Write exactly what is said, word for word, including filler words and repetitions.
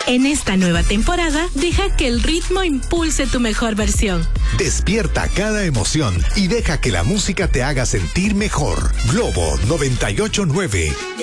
En esta nueva temporada, deja que el ritmo impulse tu mejor versión. Despierta cada emoción y deja que la música te haga sentir mejor. Globo noventa y ocho punto nueve.